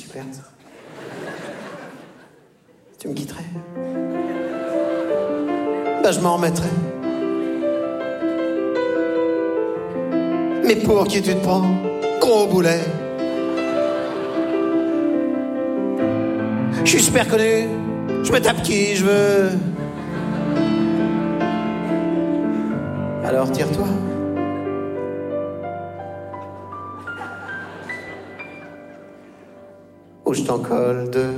super, ça. Tu me quitterais? Ben, je m'en remettrais. Mais pour qui tu te prends, gros boulet? Je suis super connu, je me tape qui je veux. Alors tire-toi. Ou je t'en colle deux.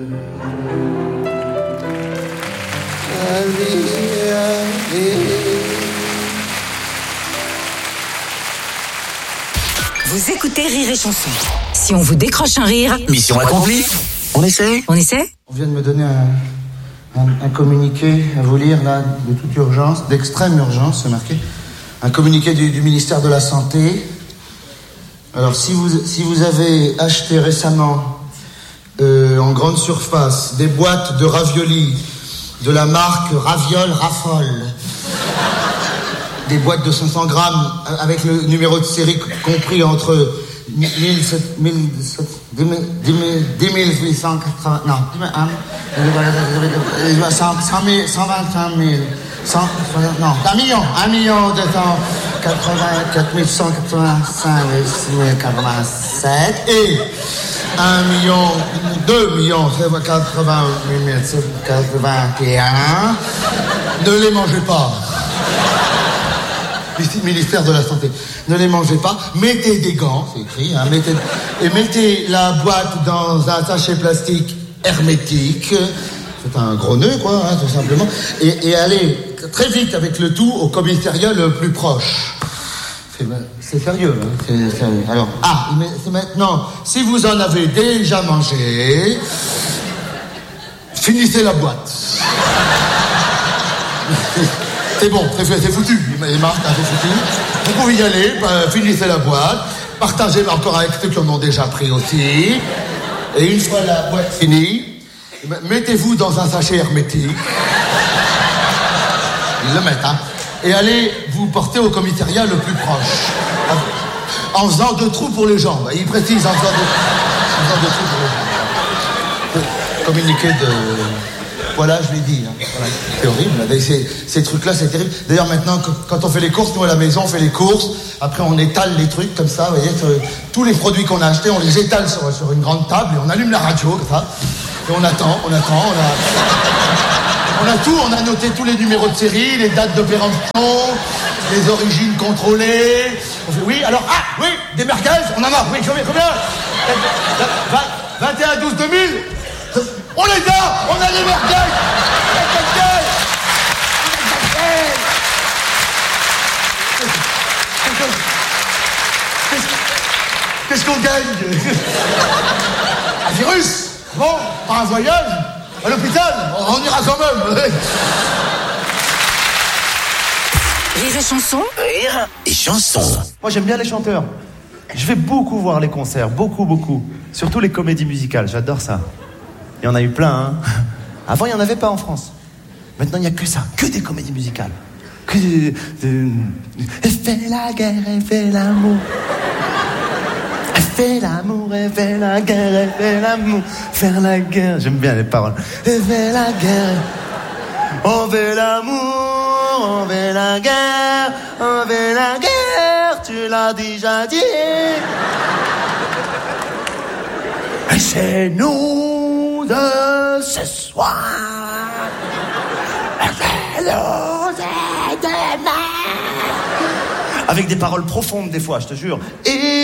Vous écoutez Rire et Chanson. Si on vous décroche un rire, mission accomplie. On essaie? On essaie? On vient de me donner un communiqué à vous lire, là, de toute urgence, d'extrême urgence, c'est marqué. Un communiqué du ministère de la Santé. Alors, si vous avez acheté récemment, en grande surface, des boîtes de raviolis de la marque Raviol Raffole, des boîtes de 500 grammes avec le numéro de série compris entre 1880, non, 125 000, 100, non, 1 million 284 185 087 et 2 millions 88 081. Ne les mangez pas. Ministère de la Santé. Ne les mangez pas. Mettez des gants, c'est écrit, hein, mettez la boîte dans un sachet plastique hermétique. C'est un gros nœud, quoi, hein, tout simplement. Et allez très vite avec le tout au commissariat le plus proche. C'est sérieux, hein, c'est sérieux. Alors, mais c'est maintenant, si vous en avez déjà mangé, finissez la boîte. C'est bon, c'est foutu. Les marques, c'est foutu. Vous pouvez y aller, finissez la boîte, partagez encore avec ceux qui en ont déjà pris aussi. Et une fois la boîte finie, mettez-vous dans un sachet hermétique. Ils le mettent, hein. Et allez vous porter au commissariat le plus proche. En faisant 2 trous pour les jambes. Il précise en faisant 2 trous pour les jambes. Communiqué de... Voilà, je l'ai dit. Hein. Voilà. C'est horrible. Ces trucs-là, c'est terrible. D'ailleurs, maintenant, quand on fait les courses, nous à la maison, on fait les courses. Après, on étale les trucs comme ça. Vous voyez, tous les produits qu'on a achetés, on les étale sur une grande table et on allume la radio comme ça. Et on attend. On a tout. On a noté tous les numéros de série, les dates de péremption, les origines contrôlées. On fait oui. Alors, oui, des merguez. On en a. Oui, combien 21 12 2000. On les a! On a les merguez! Qu'est-ce qu'on gagne? Un virus? Bon, par un voyage? À l'hôpital? On ira quand même! Rire et Chanson. Rire et Chanson. Moi, j'aime bien les chanteurs. Je vais beaucoup voir les concerts, beaucoup. Surtout les comédies musicales, j'adore ça. Il y en a eu plein, hein. Avant, il n'y en avait pas en France. Maintenant, il n'y a que ça, que des comédies musicales. Que Elle fait la guerre, elle fait l'amour. Elle fait l'amour, elle fait la guerre, elle fait l'amour. Faire la guerre, j'aime bien les paroles. Elle fait la guerre, on fait l'amour, on fait la guerre, on fait la guerre. Tu l'as déjà dit. Et c'est nous de ce soir. Avec des paroles profondes des fois, je te jure. Et